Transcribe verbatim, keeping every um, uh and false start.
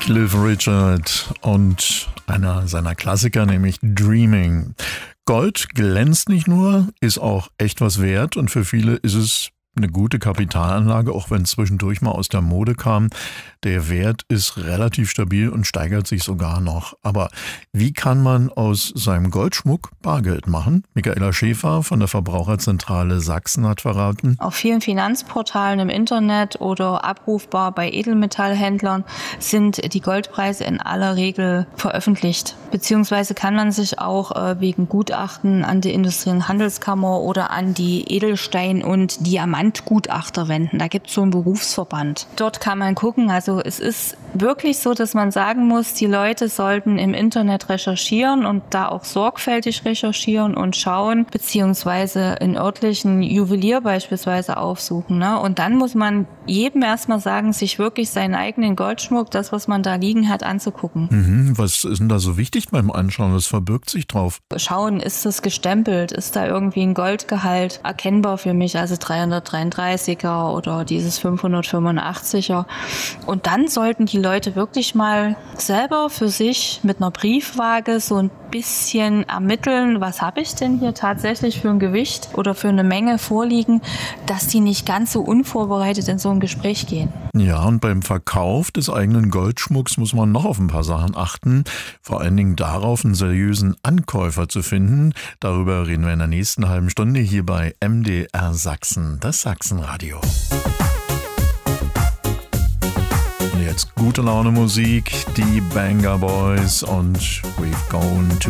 Cliff Richard und einer seiner Klassiker, nämlich Dreaming. Gold glänzt nicht nur, ist auch echt was wert und für viele ist es eine gute Kapitalanlage, auch wenn es zwischendurch mal aus der Mode kam. Der Wert ist relativ stabil und steigert sich sogar noch. Aber wie kann man aus seinem Goldschmuck Bargeld machen? Michaela Schäfer von der Verbraucherzentrale Sachsen hat verraten. Auf vielen Finanzportalen im Internet oder abrufbar bei Edelmetallhändlern sind die Goldpreise in aller Regel veröffentlicht. Beziehungsweise kann man sich auch äh, wegen Gutachten an die Industrie- und Handelskammer oder an die Edelstein- und Diamantgutachter wenden. Da gibt es so einen Berufsverband. Dort kann man gucken, also es ist wirklich so, dass man sagen muss, die Leute sollten im Internet recherchieren und da auch sorgfältig recherchieren und schauen, beziehungsweise in örtlichen Juwelier beispielsweise aufsuchen. Ne? Und dann muss man jedem erstmal sagen, sich wirklich seinen eigenen Goldschmuck, das, was man da liegen hat, anzugucken. Mhm, was ist denn da so wichtig beim Anschauen? Was verbirgt sich drauf? Schauen, ist das gestempelt? Ist da irgendwie ein Goldgehalt erkennbar für mich, also dreihundertdreiunddreißiger oder dieses fünfhundertfünfundachtziger? Und dann sollten die Leute wirklich mal selber für sich mit einer Briefwaage so ein bisschen ermitteln, was habe ich denn hier tatsächlich für ein Gewicht oder für eine Menge vorliegen, dass die nicht ganz so unvorbereitet in so ein Gespräch gehen. Ja, und beim Verkauf des eigenen Goldschmucks muss man noch auf ein paar Sachen achten. Vor allen Dingen darauf, einen seriösen Ankäufer zu finden. Darüber reden wir in der nächsten halben Stunde hier bei M D R Sachsen, das Sachsenradio. Jetzt gute Laune Musik, die Banger Boys und We've Gone to